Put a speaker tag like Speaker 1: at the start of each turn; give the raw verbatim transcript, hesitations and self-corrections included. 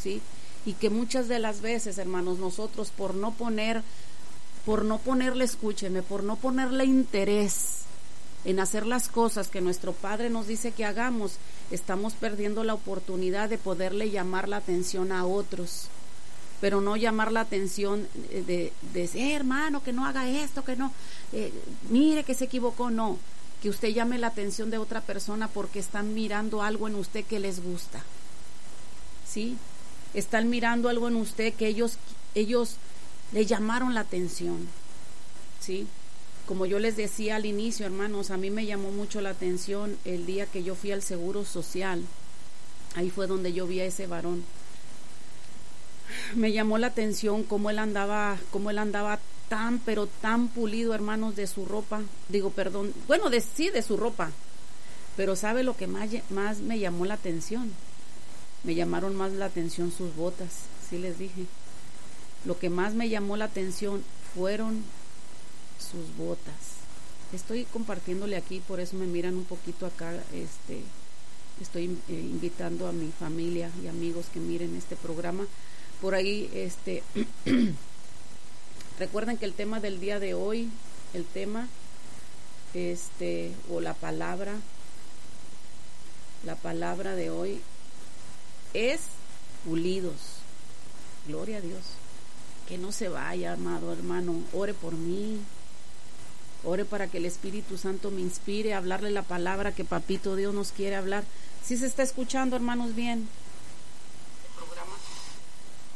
Speaker 1: ¿sí? Y que muchas de las veces, hermanos, nosotros por no poner, por no ponerle, escúcheme, por no ponerle interés en hacer las cosas que nuestro Padre nos dice que hagamos, estamos perdiendo la oportunidad de poderle llamar la atención a otros, pero no llamar la atención de, de decir, eh, hermano, que no haga esto, que no, eh, mire que se equivocó, no, que usted llame la atención de otra persona porque están mirando algo en usted que les gusta, ¿sí? Están mirando algo en usted que ellos, ellos le llamaron la atención, ¿sí? Como yo les decía al inicio, hermanos, a mí me llamó mucho la atención el día que yo fui al Seguro Social. Ahí fue donde yo vi a ese varón. Me llamó la atención cómo él andaba, cómo él andaba tan, pero tan pulido, hermanos, de su ropa. Digo, perdón, bueno, de, sí, de su ropa. Pero ¿sabe lo que más, más me llamó la atención? Me llamaron más la atención sus botas, sí les dije. Lo que más me llamó la atención fueron sus botas. Estoy compartiéndole aquí, por eso me miran un poquito acá. Este, estoy eh, invitando a mi familia y amigos que miren este programa. Por ahí, este, recuerden que el tema del día de hoy, el tema, este, o la palabra, la palabra de hoy es pulidos. Gloria a Dios. Que no se vaya, amado hermano. Ore por mí. Ore para que el Espíritu Santo me inspire a hablarle la palabra que Papito Dios nos quiere hablar. ¿Sí se está escuchando, hermanos, bien?